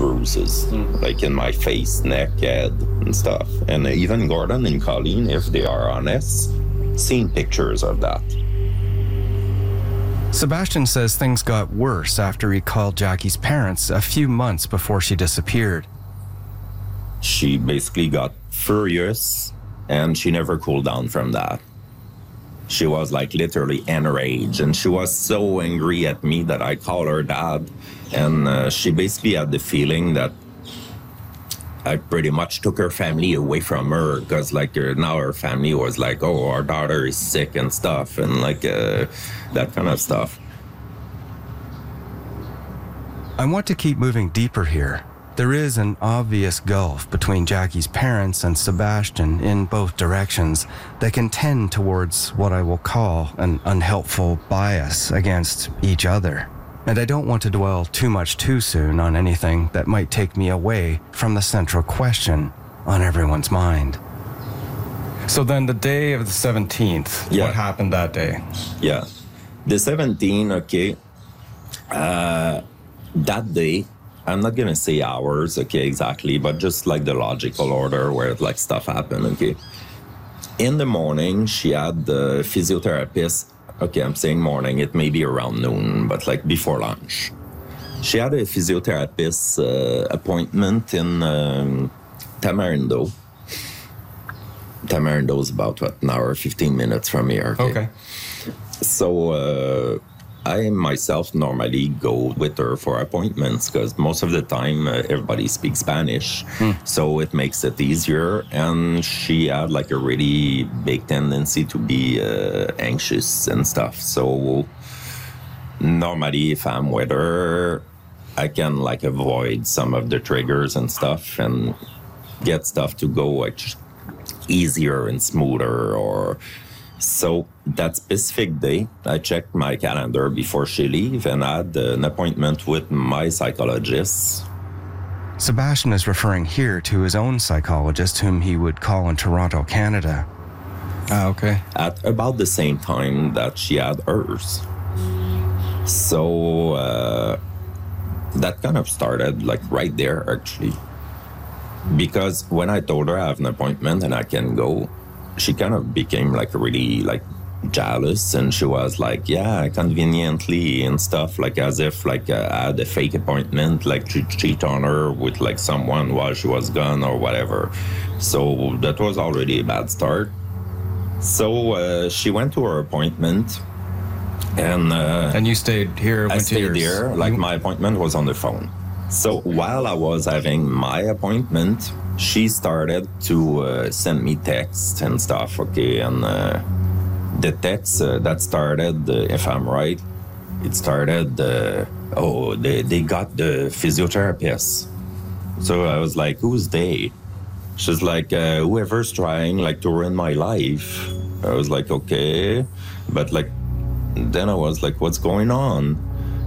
bruises, like in my face, neck, head, and stuff. And even Gordon and Colleen, if they are honest, seen pictures of that. Sebastian says things got worse after he called Jackie's parents a few months before she disappeared. She basically got furious, and she never cooled down from that. She was like literally enraged, and she was so angry at me that I called her dad. And she basically had the feeling that I pretty much took her family away from her, because like now her family was like, oh, our daughter is sick and stuff, and like that kind of stuff. I want to keep moving deeper here. There is an obvious gulf between Jackie's parents and Sebastian in both directions that can tend towards what I will call an unhelpful bias against each other. And I don't want to dwell too much too soon on anything that might take me away from the central question on everyone's mind. So then the day of the 17th, what happened that day? Yeah. The 17th, okay. That day, I'm not going to say hours, okay, exactly, but just like the logical order where like stuff happened, okay. In the morning, she had the physiotherapist. Okay, I'm saying morning, it may be around noon, but like before lunch. She had a physiotherapist appointment in Tamarindo. Tamarindo is about, an hour, 15 minutes from here. Okay. So I myself normally go with her for appointments because most of the time everybody speaks Spanish. So it makes it easier. And she had like a really big tendency to be anxious and stuff. So normally if I'm with her, I can like avoid some of the triggers and stuff and get stuff to go like easier and smoother. Or so that specific day, I checked my calendar before she leave and I had an appointment with my psychologist. Sebastian is referring here to his own psychologist, whom he would call in Toronto, Canada. Okay. At about the same time that she had hers. So that kind of started like right there, actually. Because when I told her I have an appointment and I can go, she kind of became like really like jealous, and she was like, yeah, conveniently and stuff, like as if like I had a fake appointment, like to cheat on her with like someone while she was gone or whatever. So that was already a bad start. So she went to her appointment, and you stayed here. I stayed there. Like my appointment was on the phone. So while I was having my appointment, she started to send me texts and stuff, okay? And the text that started, if I'm right, it started, they got the physiotherapist. So I was like, who's they? She's like, whoever's trying like to ruin my life. I was like, okay. But like, then I was like, what's going on?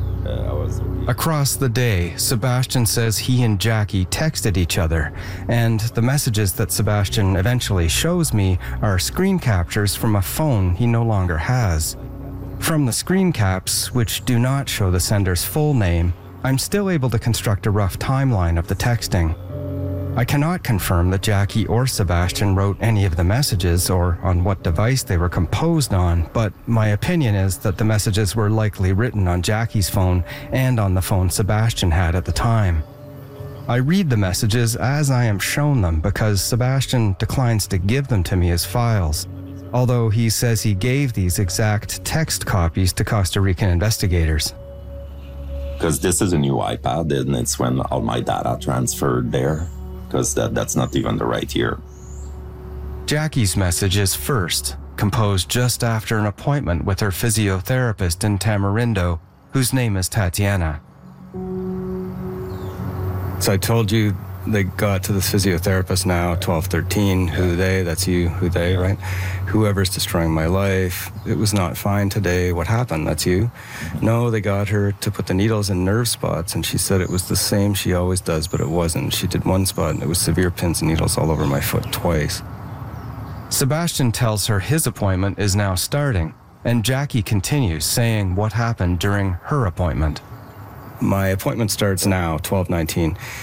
Across the day, Sebastian says he and Jackie texted each other, and the messages that Sebastian eventually shows me are screen captures from a phone he no longer has. From the screen caps, which do not show the sender's full name, I'm still able to construct a rough timeline of the texting. I cannot confirm that Jackie or Sebastian wrote any of the messages or on what device they were composed on, but my opinion is that the messages were likely written on Jackie's phone and on the phone Sebastian had at the time. I read the messages as I am shown them because Sebastian declines to give them to me as files, although he says he gave these exact text copies to Costa Rican investigators. Because this is a new iPad, and it's when all my data transferred there. Because that's not even the right year. Jackie's message is first, composed just after an appointment with her physiotherapist in Tamarindo, whose name is Tatiana. So I told you they got to the physiotherapist now, 12:13. Who they? That's you. Who they, right? Whoever's destroying my life. It was not fine today. What happened? That's you. No, they got her to put the needles in nerve spots, and she said it was the same she always does, but it wasn't. She did one spot, and it was severe pins and needles all over my foot twice. Sebastian tells her his appointment is now starting, and Jackie continues saying what happened during her appointment. My appointment starts now, 12:19.